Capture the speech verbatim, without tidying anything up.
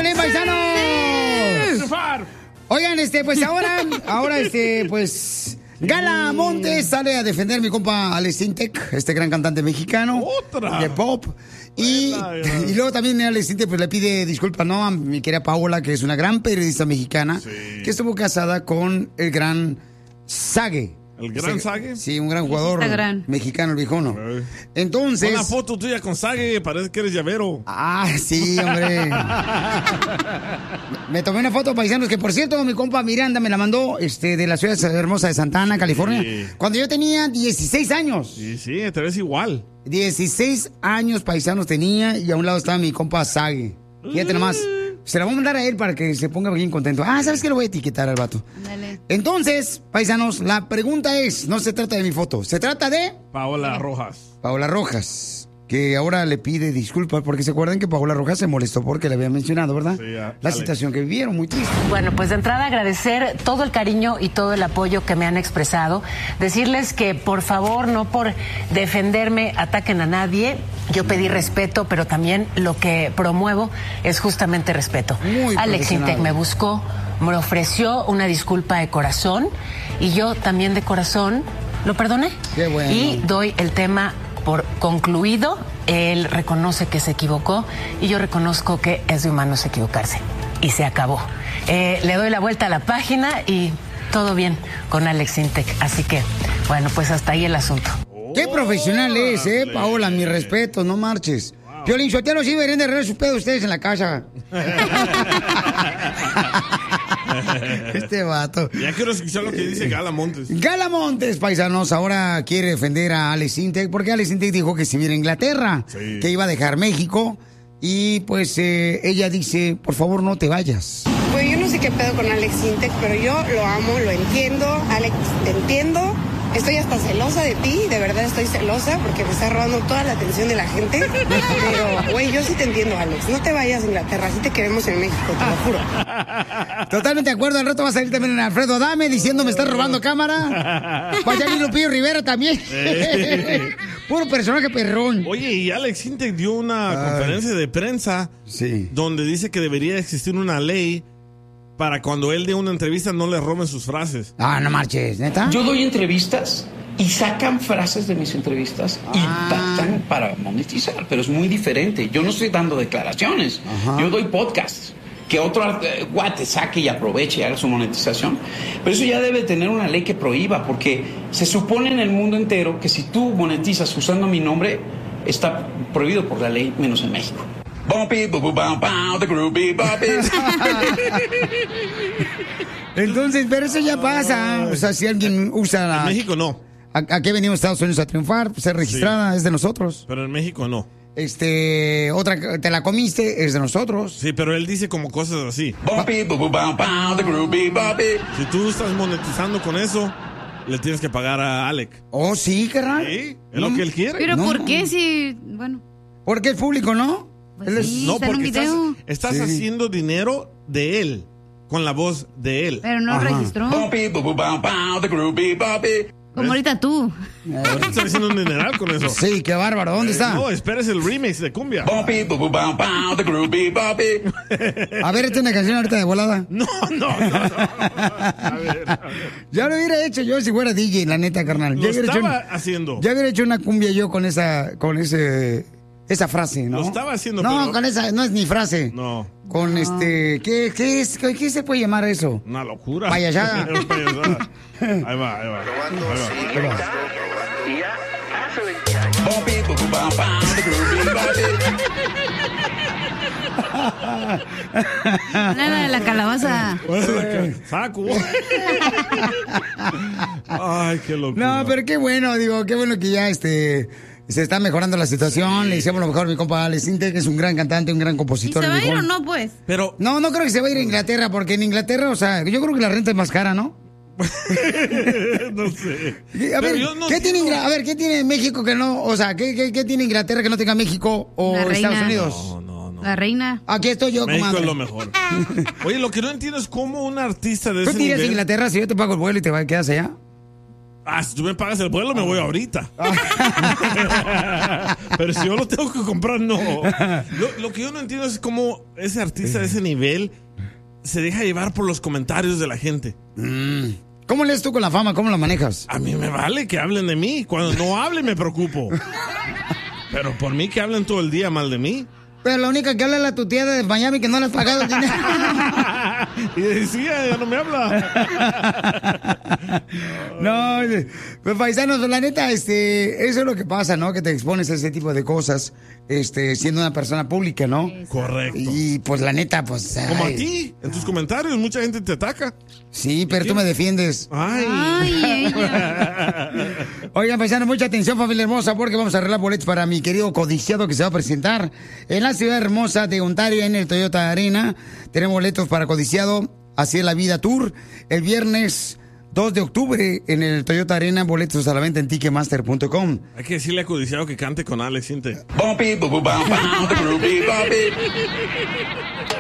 Pelín, paisanos! Oigan, este, pues ahora, ahora, este, pues... Gala Montes sale a defender a mi compa Alex Sintek, este gran cantante mexicano. ¡Otra! De pop. Y, y luego también Alex Sintek pues le pide disculpas, ¿no? A mi querida Paola, que es una gran periodista mexicana, sí. que estuvo casada con el gran Sague. ¿El gran Sague? Sí, un gran jugador gran. mexicano, el viejono. Entonces... Una foto tuya con Sague, parece que eres llavero. Ah, sí, hombre. Me tomé una foto, paisanos, que por cierto, mi compa Miranda me la mandó este, de la ciudad hermosa de Santa Ana, California, sí. cuando yo tenía dieciséis años. Sí, sí, te ves igual. dieciséis años, paisanos, tenía, y a un lado estaba mi compa Sague. Fíjate nomás. Se la voy a mandar a él para que se ponga bien contento. Ah, ¿sabes qué? Lo voy a etiquetar al vato. Dale. Entonces, paisanos, la pregunta es, no se trata de mi foto, se trata de... Paola Rojas. Paola Rojas, que ahora le pide disculpas porque se acuerdan que Paola Rojas se molestó porque le había mencionado, ¿verdad? Sí, a, la Alex. situación que vivieron, muy triste. Bueno, pues de entrada agradecer todo el cariño y todo el apoyo que me han expresado. Decirles que por favor, no por defenderme, ataquen a nadie. Yo pedí respeto, pero también lo que promuevo es justamente respeto. Muy Alex Sintek me buscó, me ofreció una disculpa de corazón y yo también de corazón lo perdoné. Qué bueno. Y doy el tema por concluido. Él reconoce que se equivocó y yo reconozco que es de humanos equivocarse. Y se acabó. Eh, le doy la vuelta a la página y todo bien con Alex Sintek. Así que, bueno, pues hasta ahí el asunto. Qué profesional es, eh, Paola, mi respeto, no marches. Wow. Piolín Sotelo, sí deberían de arreglar sus pedos ustedes en la casa. Este vato. Ya quiero escuchar lo que dice Gala Montes. Gala Montes, paisanos, ahora quiere defender a Alex Sintek porque Alex Sintek dijo que se viera a Inglaterra, sí. que iba a dejar México. Y pues eh, ella dice, por favor, no te vayas. Pues yo no sé qué pedo con Alex Sintek, pero yo lo amo, lo entiendo. Alex, te entiendo. Estoy hasta celosa de ti, de verdad estoy celosa porque me está robando toda la atención de la gente. Pero, güey, yo sí te entiendo, Alex. No te vayas a Inglaterra, sí te queremos en México, te lo juro. Totalmente de acuerdo, al rato va a salir también Alfredo Adame diciendo me estás robando cámara. Vaya Lupillo Rivera también. Puro personaje perrón. Oye, y Alex Sintek dio una Ay. conferencia de prensa sí. donde dice que debería existir una ley para cuando él dé una entrevista no le roben sus frases. Ah, no marches, ¿neta? Yo doy entrevistas y sacan frases de mis entrevistas ah. y tratan para monetizar, pero es muy diferente. Yo no estoy dando declaraciones, Ajá. yo doy podcasts. Que otro eh, guate saque y aproveche y haga su monetización. Pero eso ya debe tener una ley que prohíba, porque se supone en el mundo entero que si tú monetizas usando mi nombre, está prohibido por la ley, menos en México. Entonces, pero eso ya pasa. O sea, si alguien usa la... En México no. Aquí venimos a Estados Unidos a triunfar, ser registrada, sí. es de nosotros. Pero en México no. Este, otra, te la comiste, es de nosotros. Sí, pero él dice como cosas así. Si tú estás monetizando con eso, le tienes que pagar a Alec. Oh, sí, carnal. Sí, es no, lo que él quiere. Pero no, ¿por qué si, bueno? Porque es público, ¿no? Pues sí, no, está en un porque estás, video. estás sí. haciendo dinero de él, con la voz de él. Pero no Ajá. registró. Como ahorita tú. Ahorita estás haciendo un dineral con eso. Sí, qué bárbaro. ¿Dónde eh, está? No, esperes el remix de cumbia. A ver, esta es una canción ahorita de volada. No, no, no. no. A ver, a ver. Ya lo hubiera hecho yo si fuera D J, la neta, carnal. Lo ya hubiera estaba hecho, haciendo. Ya hubiera hecho una cumbia yo con esa, con ese, esa frase, ¿no? Lo estaba haciendo, No, pero... con esa, no es ni frase. No. Con no. este, ¿qué, qué es, qué, qué se puede llamar eso? Una locura. Payasada. Payasada. Ahí va, ahí va. Ahí va. Ahí va. Nada de la calabaza. Saco. Ay, qué locura. No, pero qué bueno, digo, qué bueno que ya este se está mejorando la situación. Sí. Le hicimos lo mejor a mi compa Alex Sintek, que es un gran cantante, un gran compositor. ¿Y se va a ir o no, pues? Pero no, no creo que se va a ir a Inglaterra, porque en Inglaterra, o sea, yo creo que la renta es más cara, ¿no? No sé. A ver, no ¿qué entiendo. tiene, a ver, ¿qué tiene México que no? O sea, ¿qué, qué, qué tiene Inglaterra que no tenga México o La reina. Estados Unidos? No, no, no. La reina. Aquí estoy yo, México comadre. es lo mejor. Oye, lo que no entiendo es cómo un artista de ¿Tú ese te irías a nivel... Inglaterra si yo te pago el vuelo y te quedas allá? Ah, si tú me pagas el vuelo, me voy ahorita. Pero si yo lo tengo que comprar, no. Lo, lo que yo no entiendo es cómo ese artista de ese nivel se deja llevar por los comentarios de la gente. Mm. ¿Cómo lees tú con la fama? ¿Cómo la manejas? A mí me vale que hablen de mí. Cuando no hablen, me preocupo. Pero por mí que hablen todo el día mal de mí. Pero la única que habla es la tu tía de Miami que no le has pagado el dinero. Y decía, ya no me habla. No, pues paisanos, la neta, este, eso es lo que pasa, ¿no? Que te expones a ese tipo de cosas, este, siendo una persona pública, ¿no? Correcto. Y pues la neta, pues. Como ay. a ti, en tus comentarios, mucha gente te ataca. Sí, pero tú me defiendes. Ay. Ay, ella. Oigan, paisanos, mucha atención, familia hermosa, porque vamos a arreglar boletos para mi querido codiciado que se va a presentar en la ciudad hermosa de Ontario, en el Toyota Arena. Tenemos boletos para codiciado, Así es la Vida Tour, el viernes dos de octubre en el Toyota Arena, boletos a la venta en ticketmaster punto com. Hay que decirle a Codiciado que cante con Alex Intec.